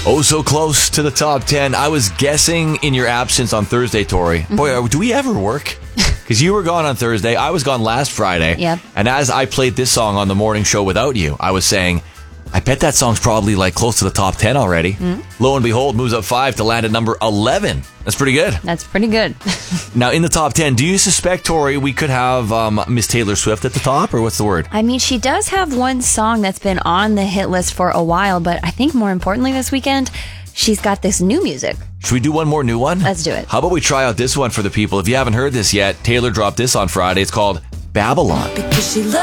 Oh, so close to the top 10. I was guessing in your absence on Thursday, Tori. Boy, do we ever work? Because you were gone on Thursday. I was gone last Friday. Yep. And as I played this song on the morning show without you, I was saying, I bet that song's probably like close to the top 10 already. Lo and behold, moves up 5 to land at number 11. That's pretty good. That's pretty good. Now, in the top 10, do you suspect, Tori, we could have Miss Taylor Swift at the top, or what's the word? I mean, she does have one song that's been on the hit list for a while, but I think more importantly this weekend, she's got this new music. Should we do one more new one? Let's do it. How about we try out this one for the people? If you haven't heard this yet, Taylor dropped this on Friday. It's called Babylon. Because she loves